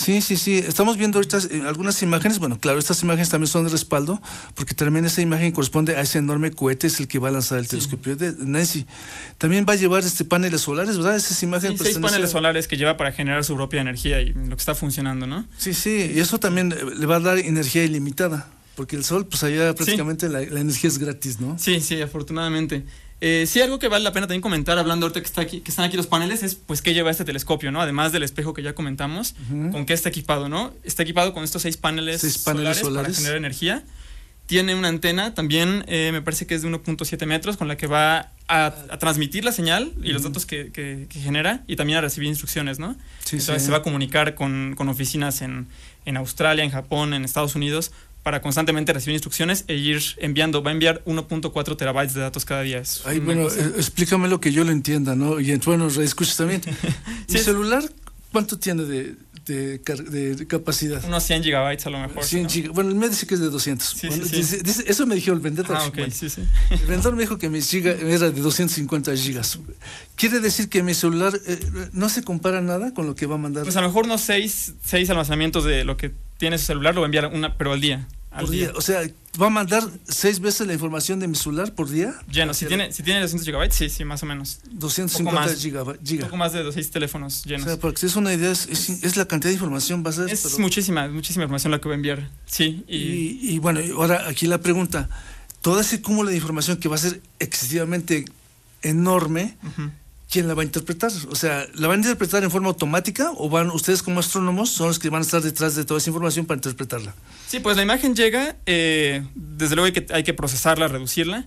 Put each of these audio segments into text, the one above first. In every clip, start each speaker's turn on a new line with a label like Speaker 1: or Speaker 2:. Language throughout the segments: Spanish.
Speaker 1: Sí. Estamos viendo ahorita algunas imágenes. Bueno, claro, estas imágenes también son de respaldo, porque también esa imagen corresponde a ese enorme cohete, es el que va a lanzar el telescopio de Nancy. También va a llevar paneles solares, ¿verdad? Esa imagen.
Speaker 2: 6 paneles solares que lleva para generar su propia energía y lo que está funcionando, ¿no?
Speaker 1: Sí, y eso también le va a dar energía ilimitada, porque el sol, pues allá prácticamente la energía es gratis, ¿no?
Speaker 2: Sí, afortunadamente. Sí, algo que vale la pena también comentar, hablando ahorita que están aquí los paneles, es pues qué lleva este telescopio, ¿no? Además del espejo que ya comentamos, con qué está equipado, ¿no? Está equipado con estos 6 paneles solares para generar energía. Tiene una antena también, me parece que es de 1.7 metros, con la que va a transmitir la señal y los datos que genera, y también a recibir instrucciones, ¿no? Entonces se va a comunicar con oficinas en Australia, en Japón, en Estados Unidos, para constantemente recibir instrucciones va a enviar 1.4 terabytes de datos cada día.
Speaker 1: Bueno, explícame lo que yo lo entienda, ¿no? Y bueno, escuchas también. ¿Mi celular cuánto tiene de capacidad?
Speaker 2: Unos 100 gigabytes a lo mejor.
Speaker 1: 100 gigabytes. Bueno, me dice que es de 200. Dice, eso me dijo el vendedor. El vendedor me dijo que mi giga era de 250 gigas. ¿Quiere decir que mi celular no se compara nada con lo que va a mandar?
Speaker 2: Pues a lo mejor unos 6 almacenamientos de lo que tiene su celular lo va a enviar pero al día.
Speaker 1: Por día. O sea, ¿va a mandar 6 veces la información de mi celular por día?
Speaker 2: Lleno. Si tiene 200 gigabytes, sí, más o menos.
Speaker 1: 250 gigas.
Speaker 2: Un poco más de 6 teléfonos llenos.
Speaker 1: O sea, para que es una idea, es la cantidad de información va a ser.
Speaker 2: Es muchísima información la que va a enviar. Sí.
Speaker 1: Y bueno, ahora aquí la pregunta. Todo ese cúmulo de información que va a ser excesivamente enorme, ¿quién la va a interpretar? O sea, ¿la van a interpretar en forma automática o van ustedes como astrónomos son los que van a estar detrás de toda esa información para interpretarla?
Speaker 2: Sí, pues la imagen llega, desde luego hay que procesarla, reducirla,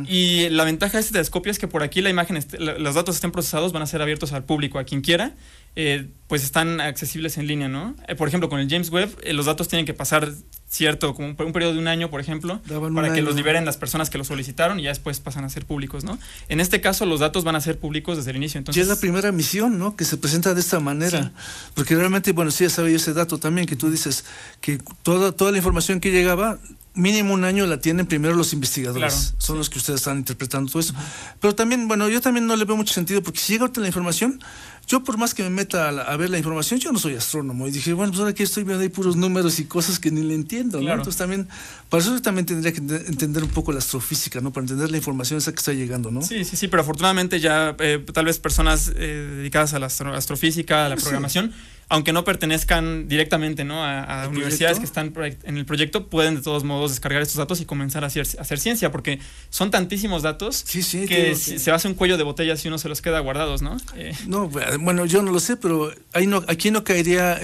Speaker 2: y la ventaja de este telescopio es que por aquí la imagen, los datos estén procesados, van a ser abiertos al público, a quien quiera, pues están accesibles en línea, ¿no? Por ejemplo, con el James Webb, los datos tienen que pasar como un periodo de 1 año, por ejemplo, para que los liberen las personas que los solicitaron y ya después pasan a ser públicos, ¿no? En este caso, los datos van a ser públicos desde el inicio. Entonces,
Speaker 1: ya es la primera misión, ¿no? Que se presenta de esta manera. Sí. Porque realmente, bueno, sí, ya sabía ese dato también, que tú dices que toda la información que llegaba, mínimo 1 año la tienen primero los investigadores. Claro, son los que ustedes están interpretando todo eso. Pero también, bueno, yo también no le veo mucho sentido, porque si llega ahorita la información, yo por más que me meta a ver la información, yo no soy astrónomo. Y dije, bueno, pues ahora que estoy viendo ahí puros números y cosas que ni le entiendo, ¿no? Entonces también, para eso yo también tendría que entender un poco la astrofísica, ¿no? Para entender la información esa que está llegando, ¿no?
Speaker 2: Sí, pero afortunadamente ya tal vez personas dedicadas a la astrofísica, a la programación, aunque no pertenezcan directamente, ¿no, a universidades que están en el proyecto, pueden de todos modos descargar estos datos y comenzar a hacer ciencia, porque son tantísimos datos que se hace un cuello de botella si uno se los queda guardados, ¿no?
Speaker 1: No, bueno, yo no lo sé, pero aquí no caería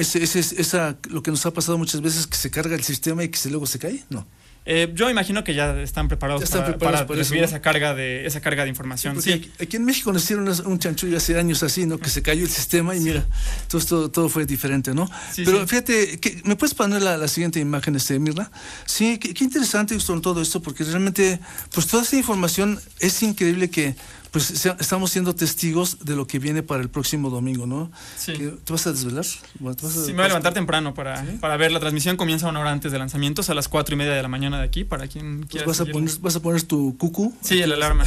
Speaker 1: lo que nos ha pasado muchas veces, que se carga el sistema y que luego se cae, ¿no?
Speaker 2: Yo imagino que ya están preparados para recibir esa carga de información.
Speaker 1: Sí. Aquí en México nos hicieron un chanchullo hace años así, ¿no? Que se cayó el sistema y mira, entonces todo fue diferente, ¿no? Pero fíjate, ¿me puedes poner la siguiente imagen, Mirla? Sí, qué interesante todo esto, porque realmente, pues toda esta información es increíble que pues estamos siendo testigos de lo que viene para el próximo domingo, ¿no? Sí. ¿Te vas a desvelar?
Speaker 2: Sí, me voy a levantar temprano para ver. La transmisión comienza 1 hora antes del lanzamiento, a las 4:30 de la mañana de aquí, para quien quiera.
Speaker 1: ¿Vas a poner tu cucú?
Speaker 2: Sí, el alarma.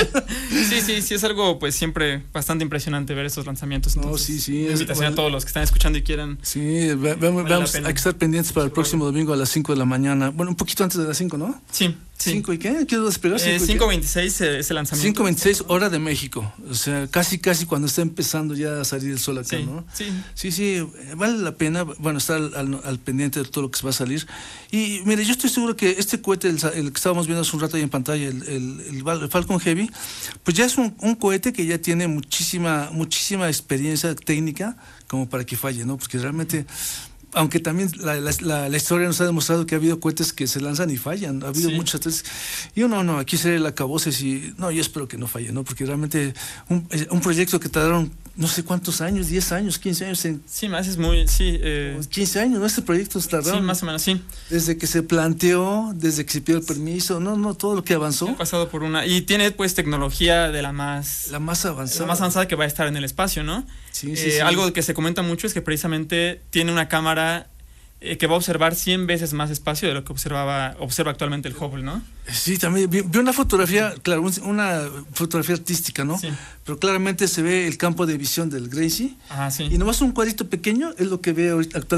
Speaker 2: sí, es algo pues siempre bastante impresionante ver estos lanzamientos. Entonces,
Speaker 1: sí.
Speaker 2: Invitación a todos los que están escuchando y quieran.
Speaker 1: Sí, vamos, hay que estar pendientes para el próximo domingo a las 5 de la mañana. Bueno, un poquito antes de las 5, ¿no?
Speaker 2: Sí.
Speaker 1: ¿5 y qué? ¿Qué vas a esperar?
Speaker 2: 5:26 es el lanzamiento.
Speaker 1: 5:26 hora de México. O sea, casi cuando está empezando ya a salir el sol acá, ¿no? Sí, vale la pena, bueno, estar al pendiente de todo lo que se va a salir. Y mire, yo estoy seguro que este cohete, el que estábamos viendo hace un rato ahí en pantalla, el Falcon Heavy, pues ya es un cohete que ya tiene muchísima experiencia técnica como para que falle, ¿no? Porque realmente, aunque también la historia nos ha demostrado que ha habido cohetes que se lanzan y fallan, ha habido muchas veces, y no, aquí sería el acabose, y no, yo espero que no falle, ¿no? Porque realmente un proyecto que tardaron no sé cuántos años, 10 años, 15 años
Speaker 2: Sí, más es muy,
Speaker 1: 15 años, ¿no? Este proyecto tardaron.
Speaker 2: Sí, más o menos, sí.
Speaker 1: Desde que se planteó, desde que se pidió el permiso, todo lo que avanzó.
Speaker 2: Ha pasado por y tiene pues tecnología de la más avanzada. La más avanzada que va a estar en el espacio, ¿no? Sí. Algo que se comenta mucho es que precisamente tiene una cámara que va a observar 100 veces más espacio de lo que observa actualmente el Hubble, ¿no?
Speaker 1: Sí, también vi una fotografía, claro, una fotografía artística, ¿no? Sí. Pero claramente se ve el campo de visión del Gracie.
Speaker 2: Ajá, sí.
Speaker 1: Y nomás un cuadrito pequeño es lo que ve actualmente